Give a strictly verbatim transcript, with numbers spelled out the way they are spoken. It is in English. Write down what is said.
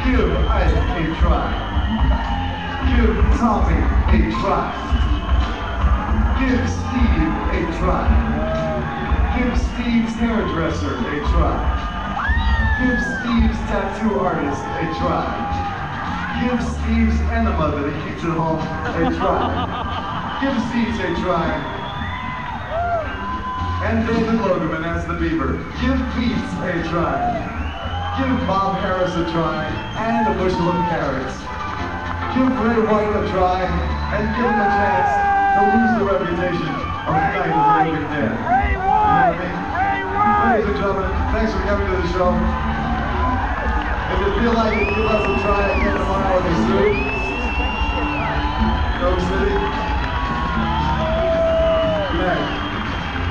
Give Ike a try. Give Tommy a try. Give Steve a try. Give Steve's hairdresser a try. Give Steve's tattoo artist a try. Give Steve's enema that he keeps at home a try. Give Steve's a try. And David Loderman as the Beaver. Give Beats a try. Give Bob Harris a try and a bushel of carrots. Give Ray White a try and give him a chance to lose the reputation of the night of the living dead. You know what I mean? Ladies and gentlemen, thanks for coming to the show. If you feel like it, give us a try again tomorrow in the zoo. Coke City.